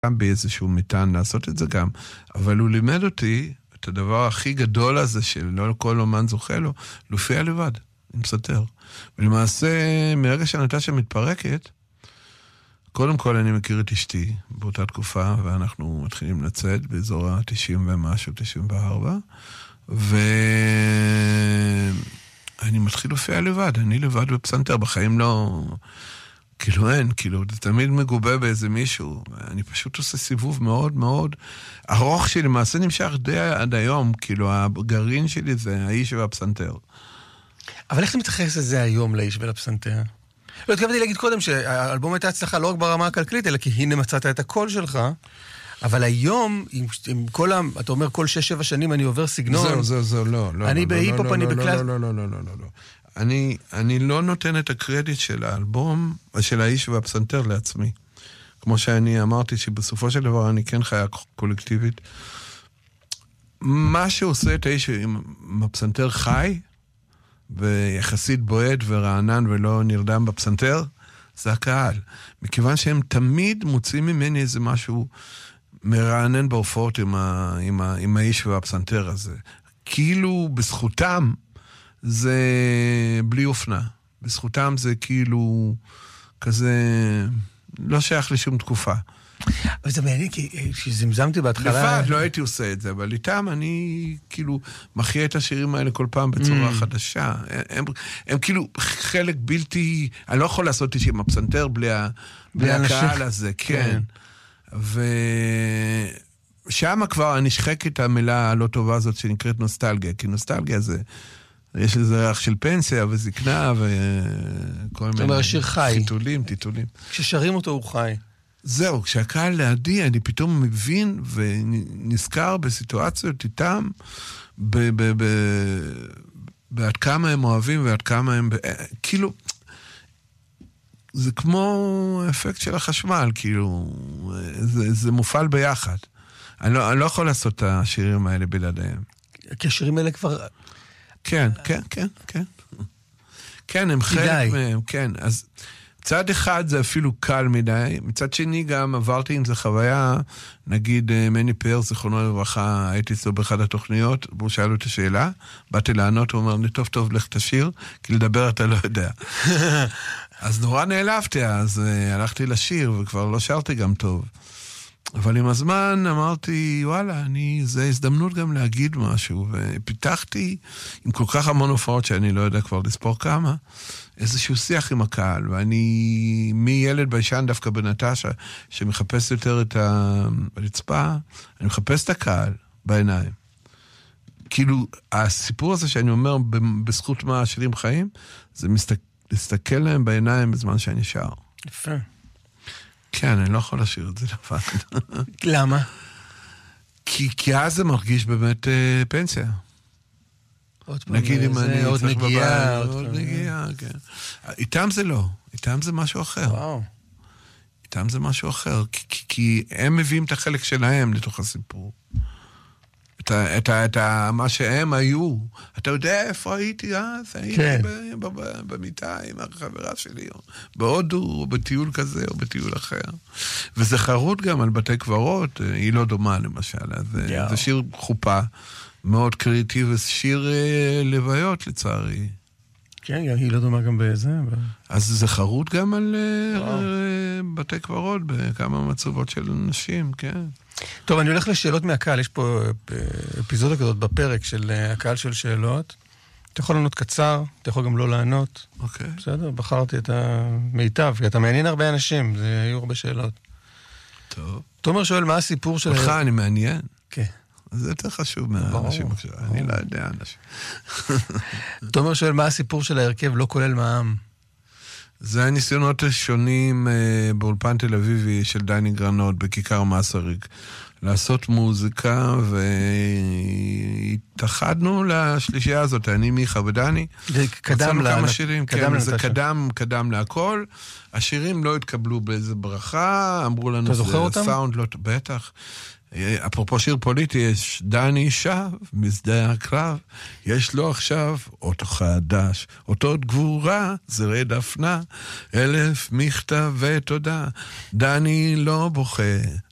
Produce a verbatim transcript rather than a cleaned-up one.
גם באיזשהו מטען לעשות את זה גם, אבל הוא לימד אותי את הדבר הכי גדול הזה, שלא כל אומן זוכה לו, להופיע לבד, עם פסנתר. ולמעשה, מרגע שהנטשה מתפרקת, קודם כל אני מכיר את אשתי באותה תקופה, ואנחנו מתחילים לצאת באזור ה-תשעים ומשהו, תשעים וארבע, ואני מתחיל להופיע לבד, אני לבד בפסנתר, בחיים לא... כאילו אין, כאילו, זה תמיד מגובה באיזה מישהו, אני פשוט עושה סיבוב מאוד מאוד ארוך שלי, למעשה נמשך די עד היום, כאילו, הגרעין שלי זה האיש והפסנתר. אבל איך אתה מתייחס לזה היום, לאיש ולפסנתר? לא, התכוונתי להגיד קודם שהאלבום הייתה הצלחה לא רק ברמה הכלכלית, אלא כי הנה מצאת את הקול שלך, אבל היום, עם, עם כל ה... אתה אומר, כל שש, שבע שנים אני עובר סגנון. זהו, זהו, זהו, לא, לא. אני לא, בהיפופ, לא, אני לא, בקלאס... לא, לא, לא, לא, לא, לא, לא. אני, אני לא נותן את הקרדיט של האלבום, של האיש והפסנתר לעצמי. כמו שאני אמרתי, שבסופו של דבר אני כן חיה קולקטיבית. מה שעושה את האיש עם הפסנתר חי, ויחסית בועד ורענן ולא נרדם בפסנתר, זה הקהל. מכיוון שהם תמיד מוצאים ממני איזה משהו מרענן בהופעות עם, ה, עם, ה, עם האיש והפסנתר הזה. כאילו בזכותם זה בלי אופנה. בזכותם זה כאילו כזה לא שייך לשום תקופה. אבל זה מעניין, כי כשזמזמתי בהתחלה... לבד לא הייתי עושה את זה, אבל איתם אני כאילו מחיה את השירים האלה כל פעם בצורה חדשה. הם, הם כאילו חלק בלתי... אני לא יכול לעשות איתי עם הפסנתר בלי, בלי הקהל הזה, כן. ושם כבר נשחק את המילה הלא טובה הזאת שנקראת נוסטלגיה, כי נוסטלגיה זה... יש לזה ריח של פנסיה וזקנה וכל מיני חיתולים, טיטולים. כששרים אותו הוא חי. זהו, כשהקהל לידי, אני פתאום מבין ונזכר בסיטואציות איתם, בעד כמה הם אוהבים ועד כמה הם... כאילו, זה כמו אפקט של החשמל, כאילו, זה, זה מופעל ביחד. אני לא, אני לא יכול לעשות את השירים האלה בלעדיהם. כי השירים האלה כבר... כן, כן, כן, כן. כן, הם חלק מהם, כן. אז צד אחד זה אפילו קל מדי, מצד שני גם עברתי עם זה חוויה, נגיד מני פאר, זיכרונו לברכה, הייתי אצלו באחד התוכניות, והוא שאל אותי שאלה, באתי לענות, הוא אומר לי, טוב, טוב, לך תשיר, כי לדבר אתה לא יודע. אז נורא נעלבתי, אז הלכתי לשיר, וכבר לא שרתי גם טוב. אבל עם הזמן אמרתי, וואלה, אני, זה הזדמנות גם להגיד משהו, ופיתחתי עם כל כך המון הופעות שאני לא יודע כבר לספור כמה, איזשהו שיח עם הקהל, ואני מילד ביישן דווקא בנטשה, שמחפש יותר את הרצפה, אני מחפש את הקהל בעיניים. כאילו, הסיפור הזה שאני אומר, בזכות מה השירים חיים, זה מסתכל, להסתכל להם בעיניים בזמן שאני שר. יפה. כן, אני לא יכול לשיר את זה לבד. למה? כי, כי אז זה מרגיש באמת אה, פנסיה. עוד פעם, נגיד אם אני עוד צריך נגיעה. בבית, עוד נגיעה, כן. איתם זה לא, איתם זה משהו אחר. וואו. איתם זה משהו אחר, כי, כי, כי הם מביאים את החלק שלהם לתוך הסיפור. את, ה, את, ה, את ה, מה שהם היו. אתה יודע איפה הייתי אז? הייתי כן. ב, ב, ב, במיטה עם החברה שלי, או בהודו, או בטיול כזה, או בטיול אחר. וזה חרוט גם על בתי קברות, היא לא דומה למשל. זה, זה שיר חופה מאוד קריטי, ושיר אה, לוויות לצערי. כן, היא לא דומה גם בזה. אבל... אז זה חרוט גם על אה, בתי קברות, בכמה מצוות של נשים, כן. טוב, אני הולך לשאלות מהקהל, יש פה אפיזודה כזאת בפרק של הקהל של שאלות. אתה יכול לענות קצר, אתה יכול גם לא לענות. אוקיי. בסדר, בחרתי את המיטב, כי אתה מעניין הרבה אנשים, זה היו הרבה שאלות. טוב. תומר שואל, מה הסיפור של... אותך אני מעניין. כן. זה יותר חשוב מהאנשים, אני לא יודע אנשים. תומר שואל, מה הסיפור של ההרכב לא כולל מע"מ? זה הניסיונות השונים באולפן תל אביבי של דני גרנות בכיכר מסריק. לעשות מוזיקה, והתאחדנו לשלישייה הזאת, אני, מיכה ודני. זה קדם לה... כמה שירים, כן, זה קדם, קדם להכל. השירים לא התקבלו באיזה ברכה, אמרו לנו... אתה זוכר אותם? סאונד לא... בטח. אפרופו שיר פוליטי, יש דני שב, משדה הקרב, יש לו עכשיו אותו חדש, אותו גבורה, זרי דפנה, אלף מכתב ותודה, דני לא בוכה,